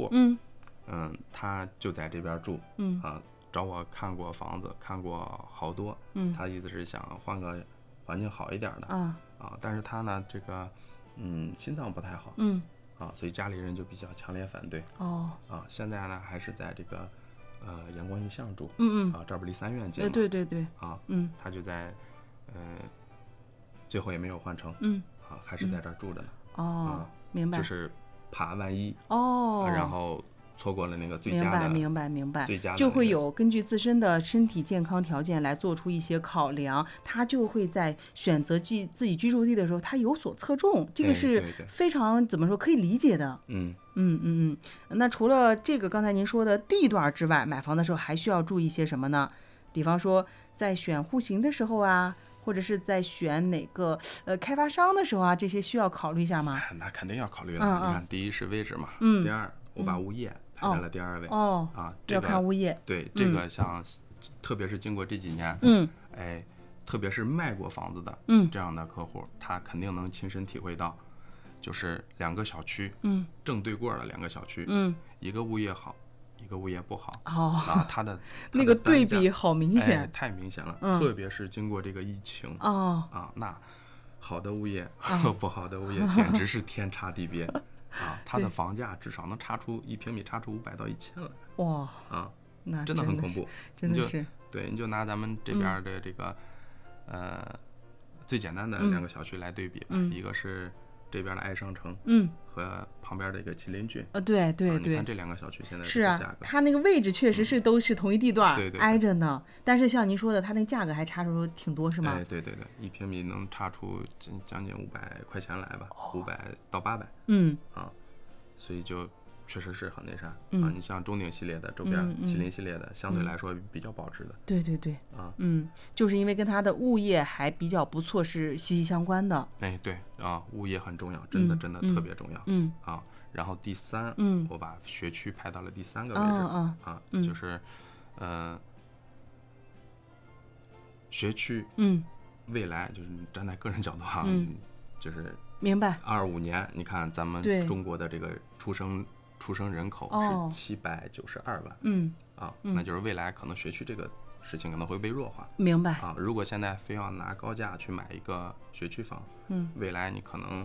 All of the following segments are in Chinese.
户，他就在这边住，找我看过房子，看过好多，他意思是想换个环境好一点的，但是他呢这个心脏不太好，所以家里人就比较强烈反对，现在呢还是在这个阳光印象住，这不离3院近吗？ 对， 他就在最后也没有换成，还是在这儿住着呢， 明白， 就是怕万一，然后错过了那个最佳的， 明白， 最佳的就会有根据自身的身体健康条件来做出一些考量，他就会在选择自己居住地的时候，他有所侧重，这个是非常怎么说可以理解的。那除了这个刚才您说的地段之外，买房的时候还需要注意些什么呢？比方说在选户型的时候啊，或者是在选哪个开发商的时候啊，这些需要考虑一下吗？ 那肯定要考虑了。你看，第一是位置嘛，第二我把物业排在了第2位。这个要看物业。 对，这个像特别是经过这几年，特别是卖过房子的这样的客户，他肯定能亲身体会到，就是2个小区，正对过的2个小区，一个物业好，一个物业不好，它的那个对比好明显， 太明显了，特别是经过这个疫情，那好的物业和不好的物业简直是天差地别，它的房价至少能差出1平米差出500到1000来， 哇， 那真的很恐怖， 真的是， 对，你就拿咱们这边的这个最简单的2个小区来对比吧，一个是这边的爱商城，和旁边的一个麒麟郡， 对， 你看这2个小区现在是价格， 它那个位置确实是都是同一地段， 对， 挨着呢。但是像您说的，它那个价格还差出挺多，是吗？ 对，1平米能差出将近500块钱来吧，500到800，所以就确实是很那啥，你像中鼎系列的周边，麒麟系列的相对来说比较保值的， 对，就是因为跟它的物业还比较不错，是息息相关的。 对物业很重要，真的特别重要，然后第3，我把学区排到了第3个位置，就是学区，未来就是站在个人角度就是明白 25年，你看咱们中国的这个出生人口是792万，那就是未来可能学区这个事情可能会被弱化， 明白如果现在非要拿高价去买一个学区房，未来你可能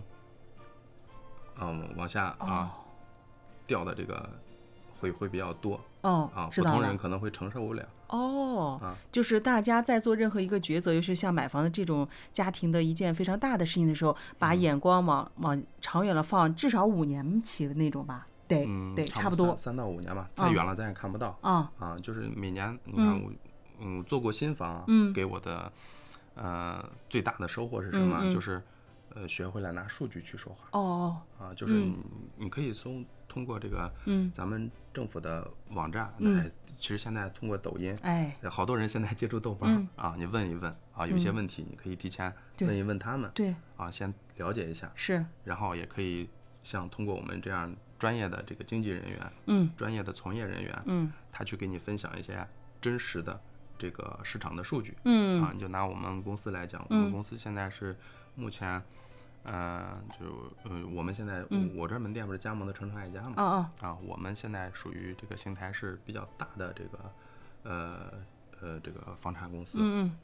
往下掉的这个会比较多，普通人可能会承受不了。 就是大家在做任何一个抉择，尤其是像买房的这种家庭的一件非常大的事情的时候，把眼光往长远了放，至少5年起的那种吧，得差不多 3到5年吧，再远了咱也看不到。就是每年你看我做过新房，给我的最大的收获是什么？就是学会了拿数据去说话。就是你可以通过这个咱们政府的网站，其实现在通过抖音，好多人现在接触豆瓣你问一问有些问题你可以提前问一问他们，先了解一下，然后也可以像通过我们这样专业的这个经纪人员，专业的从业人员，他去给你分享一些真实的这个市场的数据，你就拿我们公司来讲，我们公司现在是目前我们现在我这门店不是加盟的城城爱家嘛，我们现在属于这个邢台市比较大的这个这个房产公司，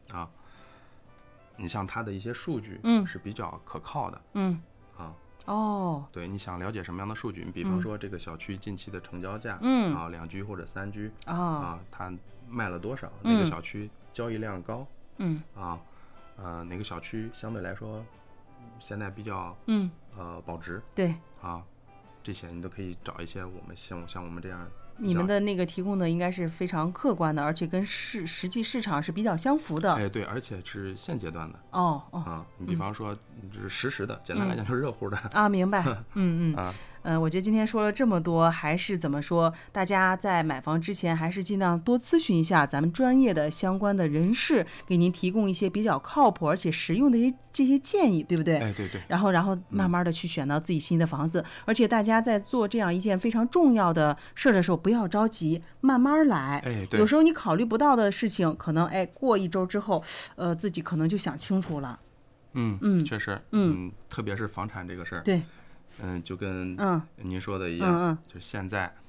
你像它的一些数据是比较可靠的，对，你想了解什么样的数据？你比方说这个小区近期的成交价，2居或者3居它卖了多少？哪个小区交易量高？哪个小区相对来说现在比较保值？ 对这些你都可以找一些我们像我们这样。 你们的那个提供的应该是非常客观的，而且跟实际市场是比较相符的。 对，而且是现阶段的。你比方说，就是实时的，简单来讲就是热乎的。 明白。我觉得今天说了这么多，还是怎么说？大家在买房之前，还是尽量多咨询一下咱们专业的相关的人士，给您提供一些比较靠谱而且实用的这些建议，对不对？ 对。 然后慢慢的去选到自己心仪的房子，而且大家在做这样一件非常重要的事的时候，不要着急，慢慢来。有时候你考虑不到的事情，可能过1周之后，自己可能就想清楚了。 确实，特别是房产这个事儿， 对。 就跟您说的一样，就现在